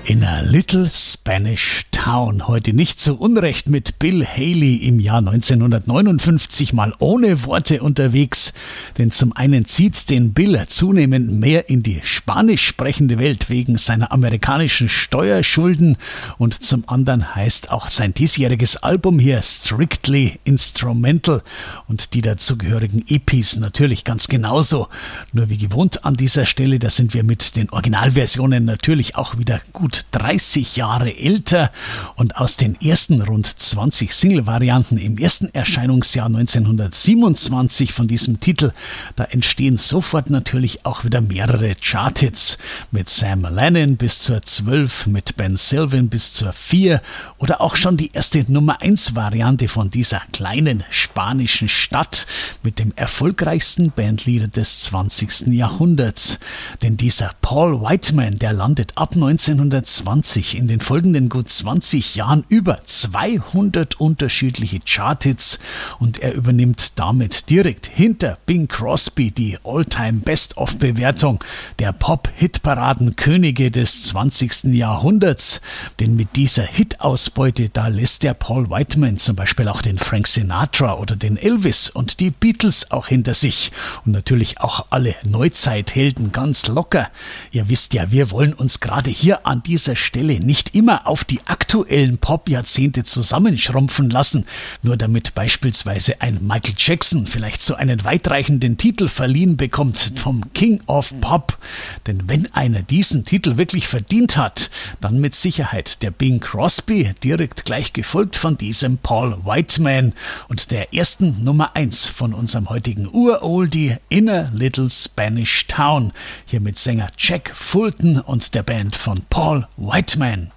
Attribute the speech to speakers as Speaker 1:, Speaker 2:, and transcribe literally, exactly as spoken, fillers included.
Speaker 1: In a Little Spanish Town. Heute nicht zu Unrecht mit Bill Haley im Jahr neunzehnhundertneunundfünfzig mal ohne Worte unterwegs. Denn zum einen zieht's den Bill zunehmend mehr in die spanisch sprechende Welt wegen seiner amerikanischen Steuerschulden. Und zum anderen heißt auch sein diesjähriges Album hier Strictly Instrumental. Und die dazugehörigen E Ps natürlich ganz genauso. Nur wie gewohnt an dieser Stelle, da sind wir mit den Originalversionen natürlich auch wieder gut dreißig Jahre älter und aus den ersten rund zwanzig Single-Varianten im ersten Erscheinungsjahr neunzehnhundertsiebenundzwanzig von diesem Titel, da entstehen sofort natürlich auch wieder mehrere Charthits mit Sam Lennon bis zur zwölf, mit Ben Sylvan bis zur vier oder auch schon die erste Nummer eins Variante von dieser kleinen spanischen Stadt mit dem erfolgreichsten Bandleader des zwanzigsten Jahrhunderts. Denn dieser Paul Whiteman, der landet ab neunzehnhundertzwanzig in den folgenden gut zwanzig Jahren über zweihundert unterschiedliche Charthits und er übernimmt damit direkt hinter Bing Crosby die All-Time-Best-of-Bewertung der Pop-Hitparaden-Könige des zwanzigsten Jahrhunderts. Denn mit dieser Hitausbeute, da lässt der Paul Whiteman zum Beispiel auch den Frank Sinatra oder den Elvis und die Beatles auch hinter sich und natürlich auch alle Neuzeithelden ganz locker. Ihr wisst ja, wir wollen uns gerade hier an dieser Stelle nicht immer auf die aktuellen Pop-Jahrzehnte zusammenschrumpfen lassen, nur damit beispielsweise ein Michael Jackson vielleicht so einen weitreichenden Titel verliehen bekommt vom King of Pop. Denn wenn einer diesen Titel wirklich verdient hat, dann mit Sicherheit der Bing Crosby, direkt gleich gefolgt von diesem Paul Whiteman und der ersten Nummer eins von unserem heutigen Uroldie In a Little Spanish Town, hier mit Sänger Jack Fulton und der Band von Paul Whiteman.